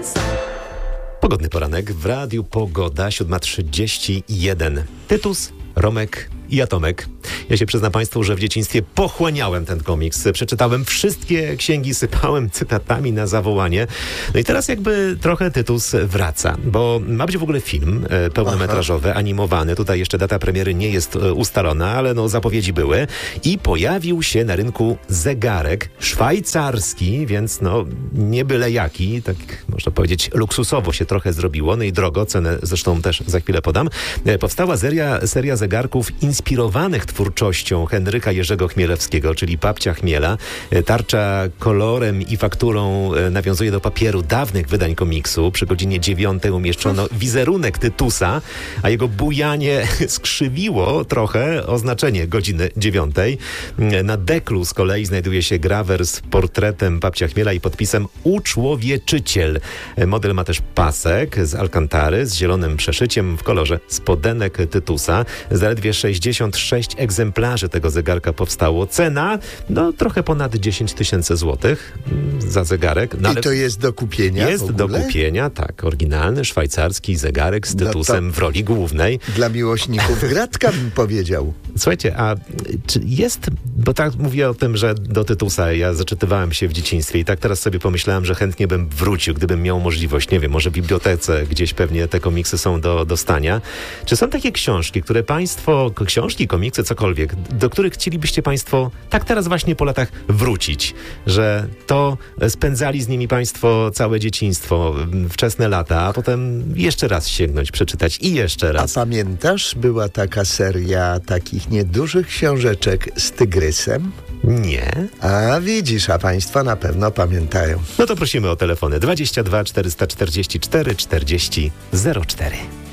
Pogodny poranek w Radiu Pogoda, 7:31. Tytus, Romek i Atomek. Ja się przyznam Państwu, że w dzieciństwie pochłaniałem ten komiks. Przeczytałem wszystkie księgi, sypałem cytatami na zawołanie. No i teraz jakby trochę Tytus wraca, bo ma być w ogóle film pełnometrażowy, animowany. Tutaj jeszcze data premiery nie jest ustalona, ale no zapowiedzi były. I pojawił się na rynku zegarek szwajcarski, więc no nie byle jaki, tak można powiedzieć luksusowo się trochę zrobiło, no i drogo, cenę zresztą też za chwilę podam. Powstała seria zegarków inspirowanych twórczością Henryka Jerzego Chmielewskiego, czyli Babcia Chmiela. Tarcza kolorem i fakturą nawiązuje do papieru dawnych wydań komiksu. Przy godzinie 9 umieszczono wizerunek Tytusa, a jego bujanie skrzywiło trochę oznaczenie godziny 9. Na deklu z kolei znajduje się grawer z portretem Babcia Chmiela i podpisem Uczłowieczyciel. Model ma też pasek z alkantary z zielonym przeszyciem w kolorze spodenek Tytusa. Zaledwie 66 egzemplarzy tego zegarka powstało. Cena, no trochę ponad 10 000 złotych za zegarek. No, i to jest do kupienia Jest do kupienia, tak. Oryginalny szwajcarski zegarek z Tytusem w roli głównej. Dla miłośników gratka bym powiedział. Słuchajcie, a czy jest, bo tak mówię o tym, że do Tytusa ja zaczytywałem się w dzieciństwie i tak teraz sobie pomyślałem, że chętnie bym wrócił, gdybym miał możliwość, nie wiem, może w bibliotece gdzieś pewnie te komiksy są do dostania. Czy są takie książki, które Państwo, książki, komiksy, cokolwiek, do których chcielibyście Państwo tak teraz właśnie po latach wrócić, że to spędzali z nimi Państwo całe dzieciństwo, wczesne lata, a potem jeszcze raz sięgnąć, przeczytać i jeszcze raz. A pamiętasz, była taka seria takich niedużych książeczek z tygrysem? Nie. A widzisz, a Państwo na pewno pamiętają. No to prosimy o telefony 22 444 40 04.